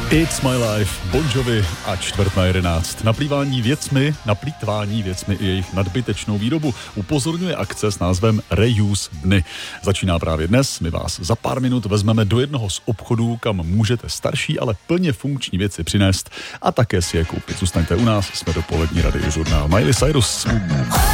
It's My Life, Bon Jovi a 10:45. Naplýtvání věcmi i jejich nadbytečnou výrobu upozorňuje akce s názvem Reuse dny. Začíná právě dnes, my vás za pár minut vezmeme do jednoho z obchodů, kam můžete starší, ale plně funkční věci přinést a také si je koupit. Zůstaňte u nás, jsme dopolední radiožurnál Miley Cyrus.